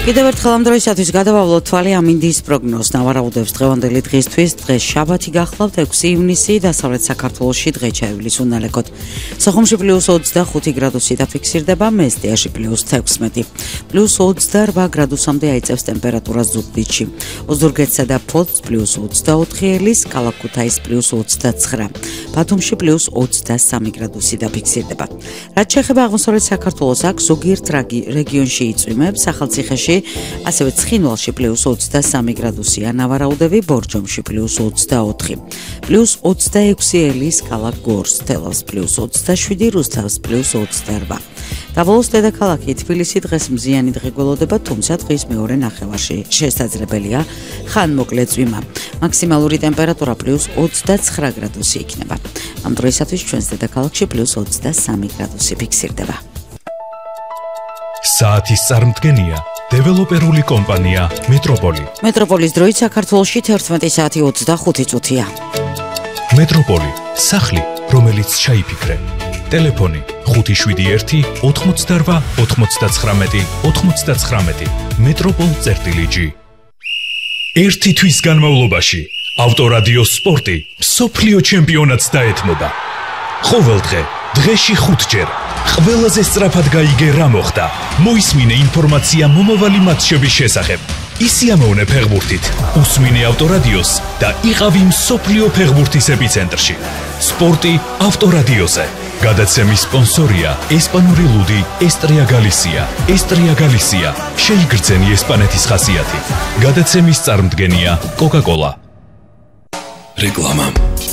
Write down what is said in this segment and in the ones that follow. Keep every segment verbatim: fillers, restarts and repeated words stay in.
კიდევ ერთხელ ამ დროისათვის გადავავლოთ თვალი ამინდის პროგნოზს. ნავარაუდებს დღევანდელი დღისთვის დღეს შაბათი გახლავთ ექვსი ივნისი დასავლეთ საქართველოში დღე ჩაივლის უნალეკოთ. სოხუმში პლუს ოცდახუთი გრადუსი დაფიქსირდება, მესტიაში პლუს თექვსმეტი, პლუს ოცდარვა გრადუსამდე აიწევს ტემპერატურა ზუგდიდში. ოზურგეთსა და ფოთს პლუს ოცდაოთხი ელის, ქალაქ ქუთაისს პლუს ოცდაცხრა, ბათუმში პლუს ოცდასამი გრადუსი დაფიქსირდება. რაც შეეხება აღმოსავლეთ საქართველოს, აქ ზოგიერთ რეგიონში იწვიმებს, ახალციხეში ასევე ცხინვალში პლუს ოცდასამი გრადუსია ნავარაუდები, ბორჯომში პლუს ოცდაოთხი, პლუს ოცდაექვსი ელის, ქალაქ გორს, თელავს პლუს ოცდაშვიდი, რუსთავს პლუს ოცდარვა. დაბოლოს დედაქალაქი თბილისი დღეს მზიანი დღე გველოდება, თუმცა დღის მეორე ნახევარში შესაძლებელია ხანმოკლე წვიმა. მაქსიმალური ტემპერატურა პლუს ოცდაცხრა გრადუსი იქნება. ამ დროისათვის ჩვენს დედაქალაქში პლუს ოცდასამი გრადუსი ფიქსირდება. საათის წარმდგენია დეველოპერული კომპანია მეტროპოლი. მეტროპოლის დროით საქართველოში თერთმეტი საათი ოცდახუთი წუთია. მეტროპოლი, სახლი, რომელიც ჩაიფიქრე. ტელეფონი ხუთი შვიდი ერთი ოთხმოცდარვა ოთხმოცდაცხრამეტი ოთხმოცდაცხრამეტი. მეტროპოლ.გი. ერთი თვის განმავლობაში ავტორადიო სპორტი მსოფლიო ჩემპიონატს დაეთმობა. ყოველდღე დღეში ხუთჯერ ყველაზე სწრაფად გაიგე რა მოხდა. მოისმინე ინფორმაცია მომავალი მატჩების შესახებ. ისიამოვნე ფეხბურთით, უსმინე ავტორადიოს და იყავი მსოფლიო ფეხბურთის ეპიცენტრში. სპორტი ავტორადიოზე. გადაცემის სპონსორია ესპანური ლუდი ესტრია გალისია. ესტრია გალისია. შეიგრძენი ესპანეთის ხასიათი. გადაცემის წარმდგენია კოკა-კოლა. რეკლამა.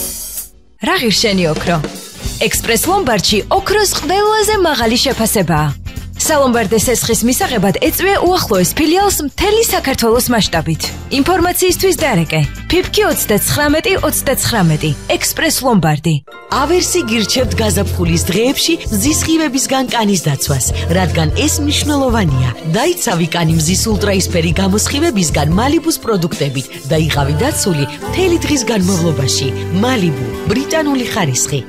რა ღირშენი ოქრო? ექსპრეს ლომბარდში ოქროს ყველაზე მაღალი შეფასებაა. სალომბარდეს ესხის მისაღებად ეწვია უახლოეს ფილიალს მთელი საქართველოს მასშტაბით. ინფორმაციისთვის დარეკე ფიფკი ოცდაცხრამეტი ოცდაცხრამეტი. ექსპრეს ლომბარდი. ავერსი გირჩევთ გაზაფხულის დღეებში მზის ღივებისგან კანის დაცვას, რადგან ეს მნიშვნელოვანია. დაიცავი კანი მზის ულტრაისფერი გამოსხივებისგან მალიბუს პროდუქტებით და იყავი დაცული მთელი დღის განმავლობაში. მალიბუ, ბრიტანული ხარისხი.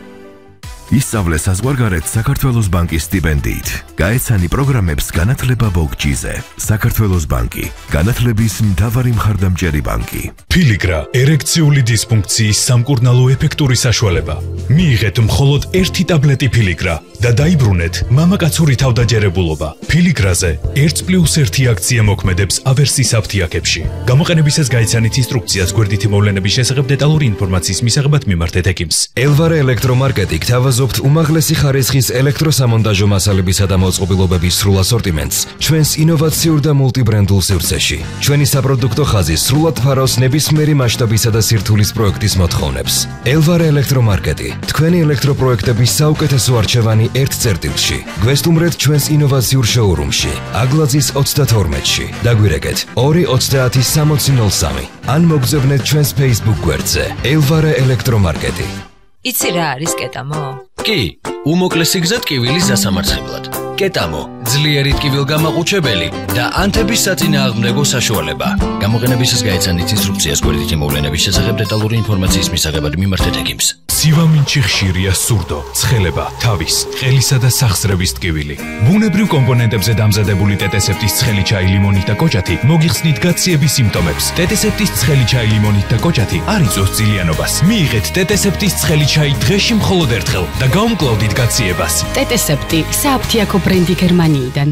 ისწავლე საზღვარგარეთ საქართველოს ბანკის სტიპენდიით. გაეცანი პროგრამებს განათლება ბოგჯიზე. საქართველოს ბანკი, განათლების მთავარი მხარდამჭერი ბანკი. ფილიგრა, ერექციული დისფუნქციის სამკურნალო ეფექტური საშუალება. მიიღეთ მხოლოდ ერთი ტაბლეტი ფილიგრა და დაიბრუნეთ მამაკაცური თავდაჯერებულობა. ფილიგრაზე ერთ პლუს ერთი აქცია მოქმედებს ავერსის აფთიაქებში. გამოყენებისას გაეცანით ინსტრუქციას გვერდითი მოვლენების შესახებ დეტალური ინფორმაციის მისაღებად მიმართეთ ექიმს. ელვარე ელექტრომარკეტი გთავაზობთ უმაღლესი ხარისხის ელექტროსამონტაჟო მასალებისა და მოწყობილობების სრულ ასორტიმენტს ჩვენს ინოვაციურ და მულტიბრენდულ სივრცეში. ჩვენი საპროდუქტო ხაზი სრულად ფარავს ნებისმიერი მასშტაბისა და სირთულის პროექტის მოთხოვნებს. ელვარე ელექტრომარკეტი, თქვენი ელექტროპროექტების საუკეთესო არჩევანი ერთ წერტილში. გვესტუმრეთ ჩვენს ინოვაციურ შოურუმში, აგლაძის ოცდათორმეტში. დაგვირეკეთ ორი ოცდაათი სამოცი ნოლ სამი. ან მოგზავნეთ ჩვენს Facebook გვერდზე ელვარე ელექტრომარკეტი. იცი რა არის კეტამო? კი, უმოკლესი გზა ტკივილის დასამარცხებლად. კეტამო, ძლიერი ტკივილგამაყუჩებელი და ანთების საწინააღმდეგო საშუალება. გამოყენებისას გაეცანით ინსტრუქციას გვერდითი მოვლენების შესახებ დეტალური ინფორმაციის მისაღებად მიმართეთ ექიმს. სივამინჩი ხშირია სურდო, ცხელება, თავის, ყელისა და სახსრების ტკივილი. ბუნებრივ კომპონენტებზე დამზადებული ტეტესეპტის ცხელი ჩაი, ლიმონით და კოჭათი მოგიხსნით გაციების სიმპტომებს. ტეტესეპტის ცხელი ჩაი, ლიმონით და კოჭათი არ იწვევს ძილიანობას. მიიღეთ ტეტესეპტის ცხელი ჩაი დღეში მხოლოდ ერთხელ და გაუმკლავდით გაციებას. ტეტესეპტი სააფთიაქო ბრენდი გერმანიიდან.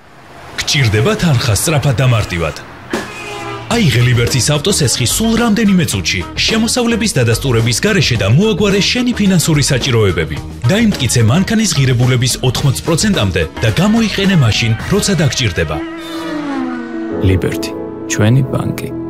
გჭირდება თანხა სწრაფად და მარტივად. აიღე ლიბერტის ავტოსესხი სულ რამდენიმე წუთში, შემოსავლების დადასტურების გარეშე და მოაგვარე შენი ფინანსური საჭიროებები. დაიმტკიცე მანქანის ღირებულების ოთხმოცი პროცენტამდე და გამოიყენე მაშინ, როცა დაგჭირდება. ლიბერტი, ჩვენი ბანკი.